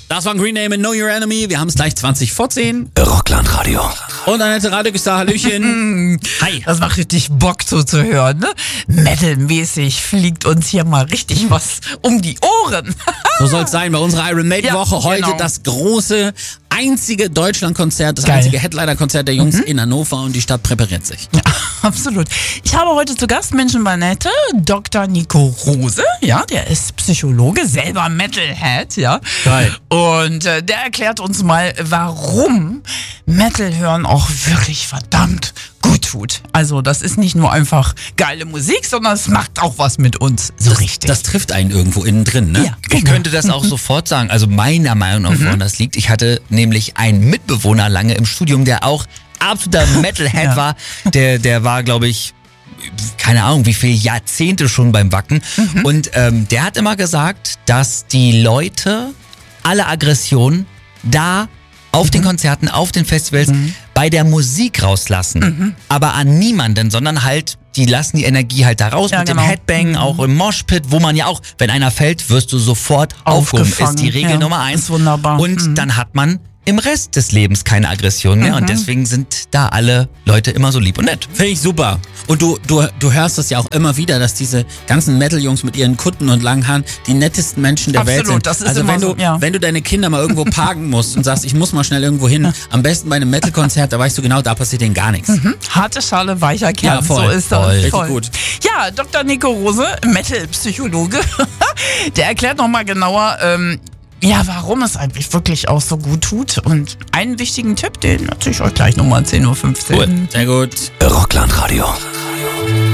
Das war Green Day mit Know Your Enemy. Wir haben es gleich 20 vor 10. Rockland-Radio. Und Annette Radegüster, Hallöchen. Hi. Das macht richtig Bock zuzuhören, ne? Metal-mäßig fliegt uns hier mal richtig was um die Ohren. So soll es sein bei unserer Iron Maiden-Woche. Ja, Heute genau. das große, einzige Deutschlandkonzert, das Geil. einzige Headliner-Konzert der Jungs in Hannover und die Stadt präpariert sich. Ja, absolut. Ich habe heute zu Gast Menschenmanette Dr. Nico Rose. Ja, der ist Psychologe, selber Metalhead, ja. Geil. Und der erklärt uns mal, warum Metal hören auch wirklich verdammt gut tut. Also das ist nicht nur einfach geile Musik, sondern es macht auch was mit uns. So richtig. Das trifft einen irgendwo innen drin, ne? Ja, Ich könnte das auch sofort sagen, also meiner Meinung nach, woran das liegt. Ich hatte nämlich einen Mitbewohner lange im Studium, der auch absoluter Metalhead Ja. war. Der war, glaube ich, keine Ahnung, wie viele Jahrzehnte schon beim Wacken. Und der hat immer gesagt, dass die Leute alle Aggressionen da auf den Konzerten, auf den Festivals, bei der Musik rauslassen. Aber an niemanden, sondern halt, die lassen die Energie halt da raus Ja, mit genau. dem Headbang, auch im Moshpit, wo man ja auch, wenn einer fällt, wirst du sofort aufgehoben. Aufgefangen, Ist die Regel ja. Nummer 1. Ist wunderbar. Und dann hat man im Rest des Lebens keine Aggression mehr. Und deswegen sind da alle Leute immer so lieb und nett. Finde ich super. Und du hörst das ja auch immer wieder, dass diese ganzen Metal-Jungs mit ihren Kutten und langen Haaren die nettesten Menschen der Welt Absolut, sind. das ist also immer wenn so, du, ja. wenn du deine Kinder mal irgendwo parken musst und sagst, ich muss mal schnell irgendwo hin, am besten bei einem Metal-Konzert, da weißt du genau, da passiert denen gar nichts. Harte Schale, weicher Kern, Ja, voll, so ist das. voll. Richtig gut. Ja, Dr. Nico Rose, Metal-Psychologe, der erklärt nochmal genauer, ja, warum es eigentlich wirklich auch so gut tut. Und einen wichtigen Tipp, den erzähle ich euch gleich nochmal 10:15 Uhr. Sehr gut. Rockland-Radio.